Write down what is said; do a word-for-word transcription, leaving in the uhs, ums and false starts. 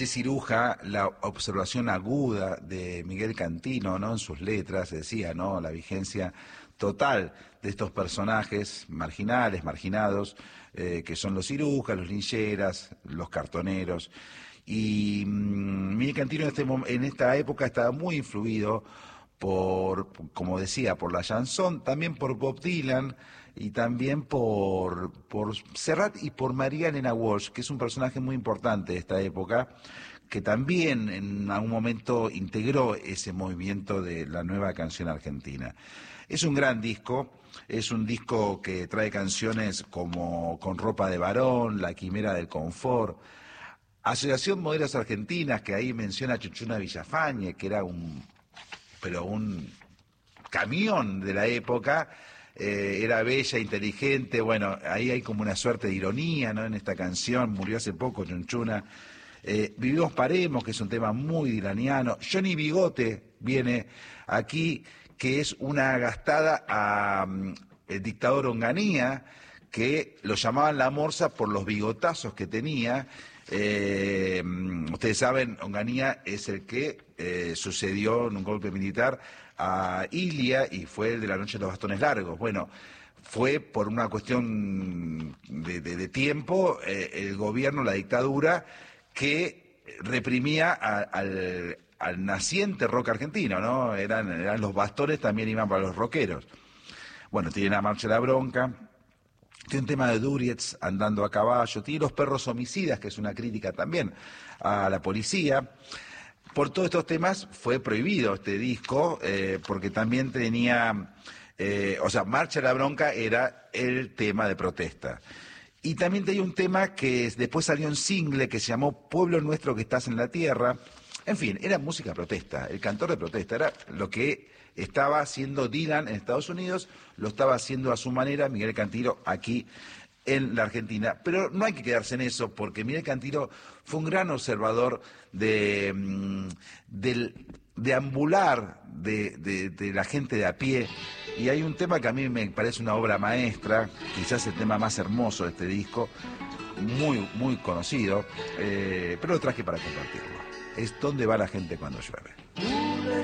Che Ciruja, la observación aguda de Miguel Cantino, ¿no? En sus letras decía, ¿no? La vigencia total de estos personajes marginales, marginados, eh, que son los cirujas, los lincheras, los cartoneros. Y mmm, Miguel Cantino en, este, en esta época estaba muy influido por, como decía, por la chanson, también por Bob Dylan y también por, por Serrat y por María Elena Walsh, que es un personaje muy importante de esta época, que también en algún momento integró ese movimiento de la nueva canción argentina. Es un gran disco, es un disco que trae canciones como Con ropa de varón, La quimera del confort, Asociación Modelos Argentinas, que ahí menciona a Chuchuna Villafañe, que era un, pero un camión de la época, eh, era bella, inteligente, bueno, ahí hay como una suerte de ironía, ¿no? En esta canción, murió hace poco Chunchuna. Eh, Vivimos Paremos, que es un tema muy dilaniano. Johnny Bigote viene aquí, que es una gastada a um, el dictador Onganía, que lo llamaban La Morsa por los bigotazos que tenía. Eh, ustedes saben, Onganía es el que eh, sucedió en un golpe militar a Ilia y fue el de la noche de los bastones largos. Bueno, fue por una cuestión de, de, de tiempo eh, el gobierno, la dictadura, que reprimía a, al, al naciente rock argentino, ¿no? Eran, eran los bastones, también iban para los rockeros. Bueno, tiene la Marcha de la Bronca. Tiene un tema de Durietz, Andando a caballo, tiene Los perros homicidas, que es una crítica también a la policía. Por todos estos temas fue prohibido este disco, eh, porque también tenía, eh, o sea, Marcha de la Bronca era el tema de protesta. Y también tenía un tema que después salió en single, que se llamó Pueblo Nuestro que estás en la tierra. En fin, era música protesta, el cantor de protesta, era lo que estaba haciendo Dylan en Estados Unidos, lo estaba haciendo a su manera Miguel Cantilo aquí en la Argentina. Pero no hay que quedarse en eso, porque Miguel Cantilo fue un gran observador de, del deambular de, de, de la gente de a pie. Y hay un tema que a mí me parece una obra maestra, quizás el tema más hermoso de este disco, muy, muy conocido, eh, pero lo traje para compartirlo. Es ¿Dónde va la gente cuando llueve?